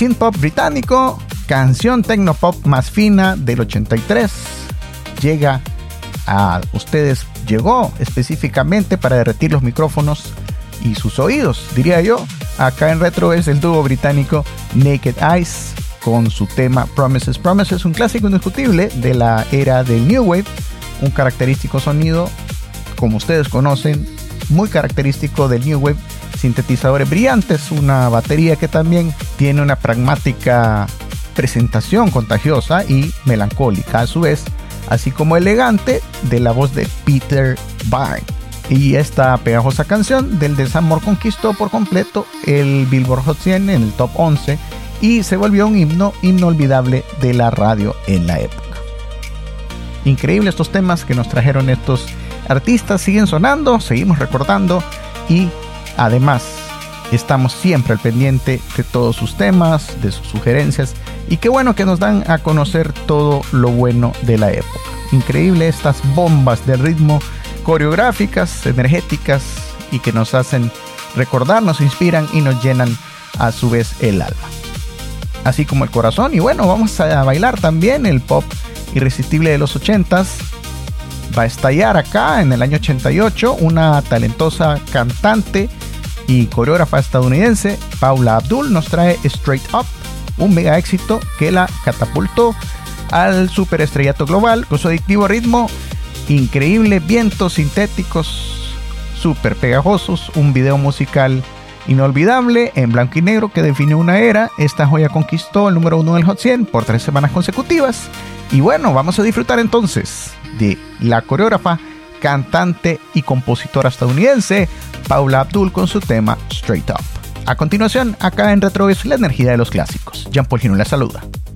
synth-pop británico, canción tecno-pop más fina del 83, llegó específicamente para derretir los micrófonos y sus oídos, diría yo. Acá en Retro es el dúo británico Naked Eyes con su tema Promises. Promises, un clásico indiscutible de la era del New Wave, un característico sonido, como ustedes conocen, muy característico del New Wave, sintetizadores brillantes, una batería que también tiene una pragmática presentación contagiosa y melancólica a su vez, así como elegante, de la voz de Peter Byrne. Y esta pegajosa canción del desamor conquistó por completo el Billboard Hot 100 en el top 11 y se volvió un himno inolvidable de la radio en la época. Increíble estos temas que nos trajeron estos artistas, siguen sonando, seguimos recordando y además estamos siempre al pendiente de todos sus temas, de sus sugerencias, y qué bueno que nos dan a conocer todo lo bueno de la época. Increíble estas bombas de ritmo coreográficas, energéticas, y que nos hacen recordar, nos inspiran y nos llenan a su vez el alma, así como el corazón. Y bueno, vamos a bailar también el pop irresistible de los 80s. Va a estallar acá en el año 88 una talentosa cantante y coreógrafa estadounidense, Paula Abdul, nos trae Straight Up, un mega éxito que la catapultó al superestrellato global con su adictivo ritmo, increíble vientos sintéticos súper pegajosos, un video musical inolvidable en blanco y negro que definió una era. Esta joya conquistó el número 1 del Hot 100 por 3 semanas consecutivas. Y bueno, vamos a disfrutar entonces de la coreógrafa, cantante y compositora estadounidense Paula Abdul con su tema Straight Up. A continuación, acá en Retro es la energía de los clásicos. Jean Paul Gino la saluda.